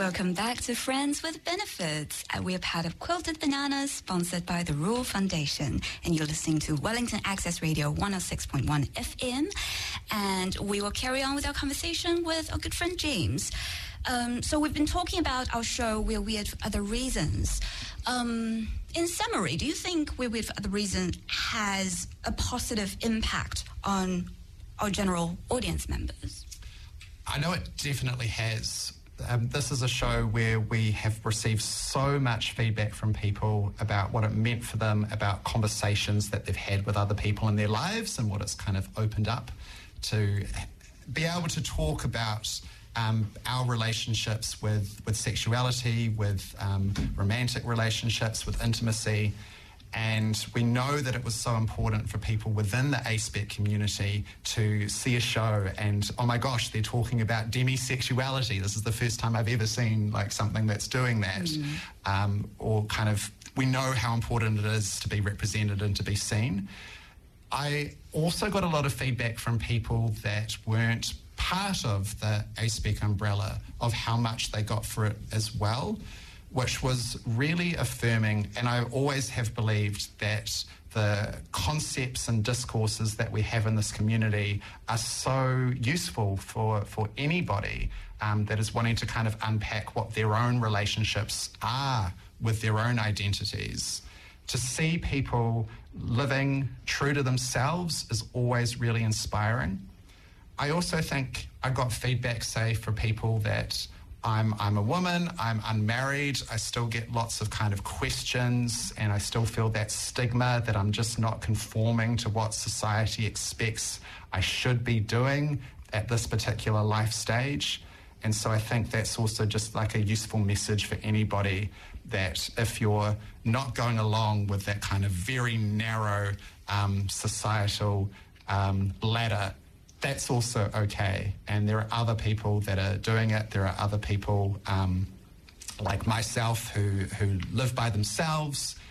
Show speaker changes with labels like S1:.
S1: Welcome back to Friends with Benefits. We're part of Quilted Bananas, sponsored by the Rural Foundation. And you're listening to Wellington Access Radio 106.1 FM. And we will carry on with our conversation with our good friend James. So we've been talking about our show, We're Weird for Other Reasons. In summary, do you think We're Weird for Other Reasons has a positive impact on our general audience members?
S2: I know it definitely has. This is a show where we have received so much feedback from people about what it meant for them, about conversations that they've had with other people in their lives, and what it's kind of opened up to be able to talk about our relationships with sexuality, with romantic relationships, with intimacy. And we know that it was so important for people within the ASPEC community to see a show and, oh my gosh, they're talking about demisexuality. This is the first time I've ever seen like something that's doing that. Or kind of, we know how important it is to be represented and to be seen. I also got a lot of feedback from people that weren't part of the ASPEC umbrella of how much they got for it as well, which was really affirming. And I always have believed that the concepts and discourses that we have in this community are so useful for anybody that is wanting to kind of unpack what their own relationships are with their own identities. To see people living true to themselves is always really inspiring. I also think I got feedback, say, for people that I'm a woman, I'm unmarried, I still get lots of kind of questions, and I still feel that stigma that I'm just not conforming to what society expects I should be doing at this particular life stage. And so I think that's also just like a useful message for anybody, that if you're not going along with that kind of very narrow societal ladder, that's also okay. And there are other people that are doing it. There are other people like myself who live by themselves,